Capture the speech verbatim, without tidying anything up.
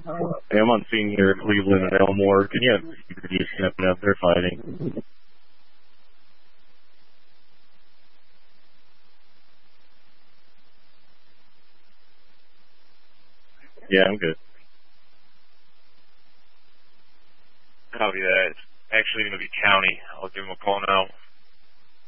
Hey, I'm on scene here in Cleveland and Elmore. Can you have you stepping up? They're fighting. Yeah, I'm good. Copy that. It's actually going to be county. I'll give him a call now.